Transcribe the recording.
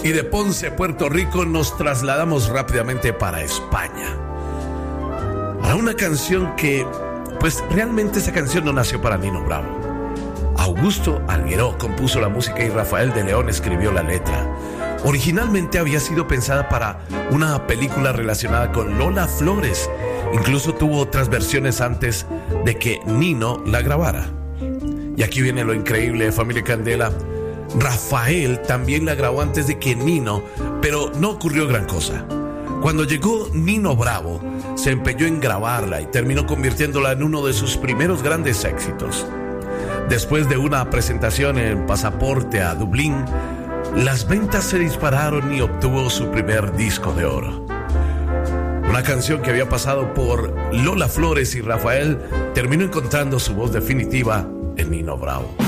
Y de Ponce, Puerto Rico, nos trasladamos rápidamente para España. A una canción que, pues realmente esa canción no nació para Nino Bravo. Augusto Algueró compuso la música y Rafael de León escribió la letra. Originalmente había sido pensada para una película relacionada con Lola Flores. Incluso tuvo otras versiones antes de que Nino la grabara. Y aquí viene lo increíble, familia Candela. Rafael también la grabó antes de que Nino, pero no ocurrió gran cosa. Cuando llegó Nino Bravo, se empeñó en grabarla y terminó convirtiéndola en uno de sus primeros grandes éxitos. Después de una presentación en Pasaporte a Dublín, las ventas se dispararon y obtuvo su primer disco de oro. Una canción que había pasado por Lola Flores y Rafael terminó encontrando su voz definitiva en Nino Bravo.